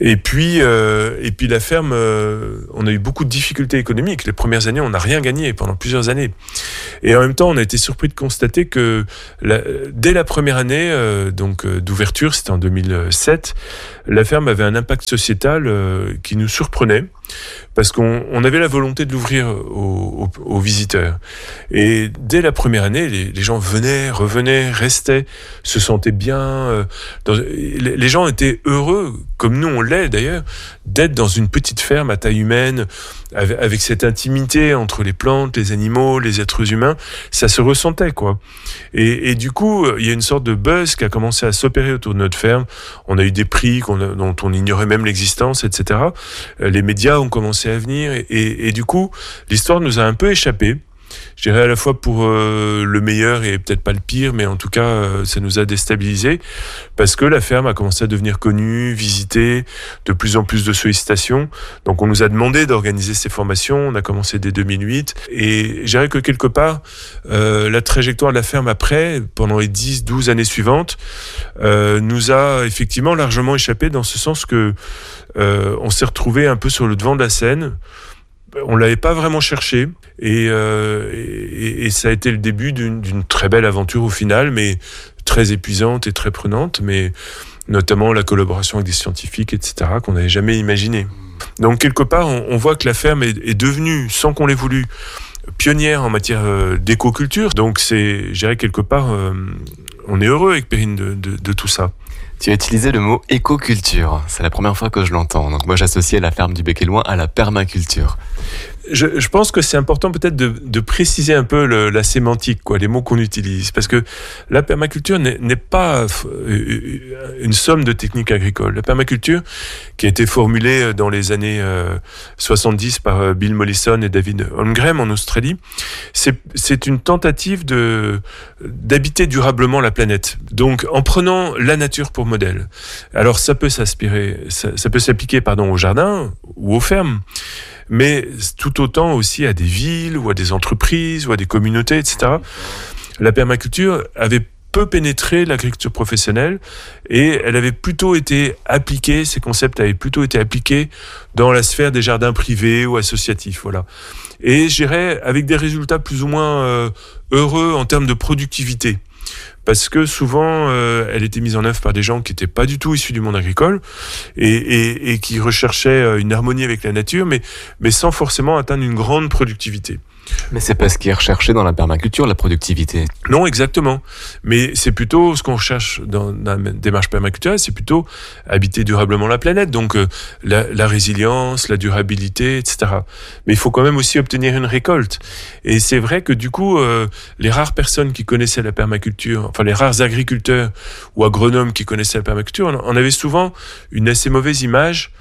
Et puis la ferme, on a eu beaucoup de difficultés économiques. Les premières années, on n'a rien gagné pendant plusieurs années. Et en même temps, on a été surpris de constater que dès la première année d'ouverture, c'était en 2007, la ferme avait un impact sociétal qui nous surprenait. Parce qu'on avait la volonté de l'ouvrir aux visiteurs. Et dès la première année, les gens venaient, revenaient, restaient, se sentaient bien. Les gens étaient heureux, comme nous on l'est d'ailleurs, d'être dans une petite ferme à taille humaine, avec cette intimité entre les plantes, les animaux, les êtres humains. Ça se ressentait, quoi. Et du coup, il y a une sorte de buzz qui a commencé à s'opérer autour de notre ferme. On a eu des prix dont on ignorait même l'existence, etc. Les médias ont commencé à venir et du coup l'histoire nous a un peu échappé, je dirais à la fois pour le meilleur et peut-être pas le pire, mais en tout cas ça nous a déstabilisés parce que la ferme a commencé à devenir connue, visitée, de plus en plus de sollicitations, donc on nous a demandé d'organiser ces formations. On a commencé dès 2008 et je dirais que quelque part la trajectoire de la ferme après, pendant les 10-12 années suivantes, nous a effectivement largement échappé, dans ce sens que on s'est retrouvé un peu sur le devant de la scène. On l'avait pas vraiment cherché et ça a été le début d'une très belle aventure au final, mais très épuisante et très prenante, mais notamment la collaboration avec des scientifiques, etc., qu'on n'avait jamais imaginé. Donc quelque part, on voit que la ferme est devenue, sans qu'on l'ait voulu, pionnière en matière d'écoculture. Donc je dirais quelque part, on est heureux avec Perrine de tout ça. Tu as utilisé le mot écoculture. C'est la première fois que je l'entends. Donc moi, j'associais la ferme du Bec et Loing à la permaculture. Je pense que c'est important peut-être de préciser un peu la sémantique, quoi, les mots qu'on utilise. Parce que la permaculture n'est pas une somme de techniques agricoles. La permaculture, qui a été formulée dans les années 70 par Bill Mollison et David Holmgren en Australie, c'est une tentative d'habiter durablement la planète. Donc, en prenant la nature pour modèle. Alors, ça peut s'appliquer au jardin ou aux fermes, mais tout autant aussi à des villes ou à des entreprises ou à des communautés, etc. La permaculture avait peu pénétré l'agriculture professionnelle et elle avait plutôt été appliquée, ces concepts avaient plutôt été appliqués dans la sphère des jardins privés ou associatifs, voilà. Et je dirais avec des résultats plus ou moins heureux en termes de productivité. Parce que souvent, elle était mise en œuvre par des gens qui n'étaient pas du tout issus du monde agricole et qui recherchaient une harmonie avec la nature, mais sans forcément atteindre une grande productivité. Mais c'est pas ce qui est recherché dans la permaculture, la productivité. Non, exactement. Mais c'est plutôt ce qu'on recherche dans la démarche permaculturelle, c'est plutôt habiter durablement la planète. Donc la résilience, la durabilité, etc. Mais il faut quand même aussi obtenir une récolte. Et c'est vrai que du coup, les rares personnes qui connaissaient la permaculture, enfin les rares agriculteurs ou agronomes qui connaissaient la permaculture, en avaient souvent une assez mauvaise image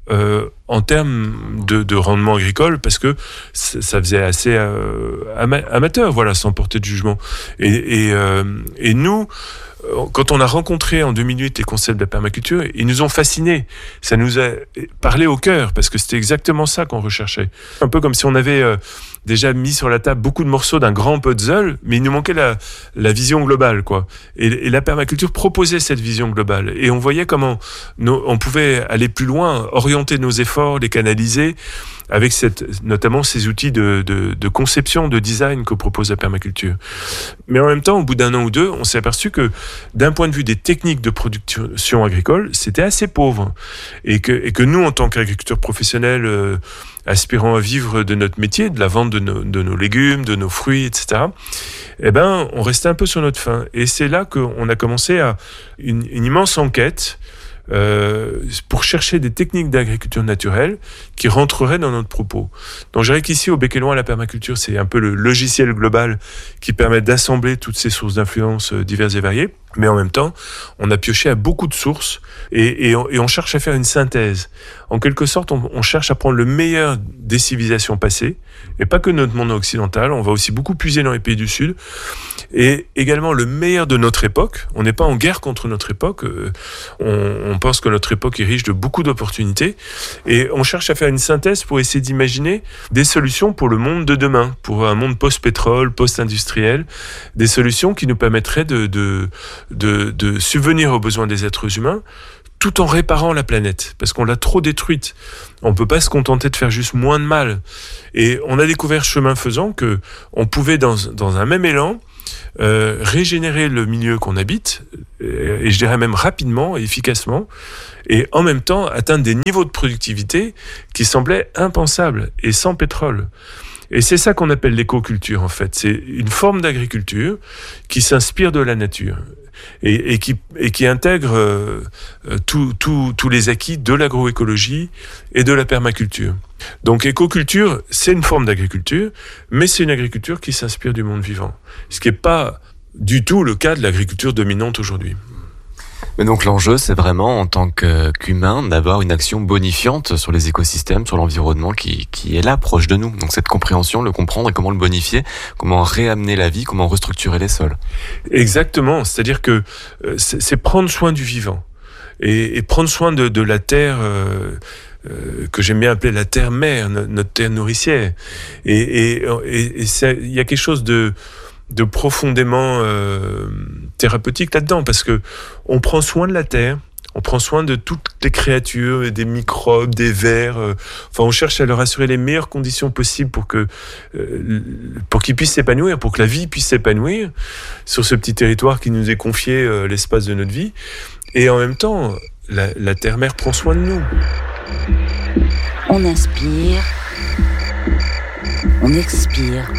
en termes de rendement agricole, parce que ça faisait assez amateur, voilà, sans porter de jugement. Et nous, quand on a rencontré en 2008 les concepts de la permaculture, ils nous ont fascinés. Ça nous a parlé au cœur, parce que c'était exactement ça qu'on recherchait. Un peu comme si on avait déjà mis sur la table beaucoup de morceaux d'un grand puzzle, mais il nous manquait la vision globale, quoi. Et la permaculture proposait cette vision globale. Et on voyait comment on pouvait aller plus loin, orienter nos efforts, les canaliser, avec notamment ces outils de conception, de design que propose la permaculture. Mais en même temps, au bout d'un an ou deux, on s'est aperçu que d'un point de vue des techniques de production agricole, c'était assez pauvre. Et que nous, en tant qu'agriculteurs professionnels, aspirant à vivre de notre métier, de la vente de nos légumes, de nos fruits, etc., on restait un peu sur notre faim. Et c'est là qu'on a commencé à une immense enquête pour chercher des techniques d'agriculture naturelle qui rentreraient dans notre propos. Donc je dirais qu'ici, au Bec et Loing, la permaculture, c'est un peu le logiciel global qui permet d'assembler toutes ces sources d'influence diverses et variées. Mais en même temps, on a pioché à beaucoup de sources et on cherche à faire une synthèse. En quelque sorte, on cherche à prendre le meilleur des civilisations passées, et pas que notre monde occidental, on va aussi beaucoup puiser dans les pays du Sud, et également le meilleur de notre époque. On n'est pas en guerre contre notre époque, on pense que notre époque est riche de beaucoup d'opportunités, et on cherche à faire une synthèse pour essayer d'imaginer des solutions pour le monde de demain, pour un monde post-pétrole, post-industriel, des solutions qui nous permettraient de subvenir aux besoins des êtres humains, tout en réparant la planète, parce qu'on l'a trop détruite. On peut pas se contenter de faire juste moins de mal. Et on a découvert chemin faisant que on pouvait dans un même élan régénérer le milieu qu'on habite, et je dirais même rapidement et efficacement, et en même temps atteindre des niveaux de productivité qui semblaient impensables et sans pétrole. Et c'est ça qu'on appelle l'écoculture, en fait. C'est une forme d'agriculture qui s'inspire de la nature et qui intègre tous les acquis de l'agroécologie et de la permaculture. Donc écoculture, c'est une forme d'agriculture, mais c'est une agriculture qui s'inspire du monde vivant. Ce qui n'est pas du tout le cas de l'agriculture dominante aujourd'hui. Mais donc l'enjeu, c'est vraiment en tant qu'humain d'avoir une action bonifiante sur les écosystèmes, sur l'environnement qui est là, proche de nous. Donc cette compréhension, le comprendre et comment le bonifier, comment réamener la vie, comment restructurer les sols. Exactement, c'est-à-dire que c'est prendre soin du vivant et prendre soin de la terre que j'aime bien appeler la terre-mère, notre terre nourricière. Et il y a quelque chose de profondément thérapeutique là-dedans, parce que on prend soin de la terre, on prend soin de toutes les créatures, des microbes, des vers. Enfin, on cherche à leur assurer les meilleures conditions possibles pour qu'ils puissent s'épanouir, pour que la vie puisse s'épanouir sur ce petit territoire qui nous est confié, l'espace de notre vie. Et en même temps, la terre-mère prend soin de nous. On inspire, on expire.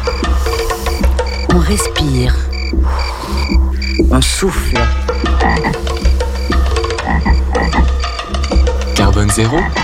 On respire, on souffle. Carbone zéro.